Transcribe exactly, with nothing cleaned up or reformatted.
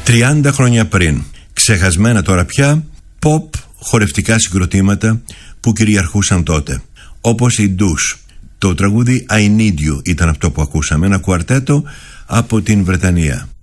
τριάντα χρόνια πριν. Ξεχασμένα τώρα πια pop χορευτικά συγκροτήματα που κυριαρχούσαν τότε, όπως οι Ντους. Το τραγούδι I Need You ήταν αυτό που ακούσαμε, ένα κουαρτέτο από την Βρετανία.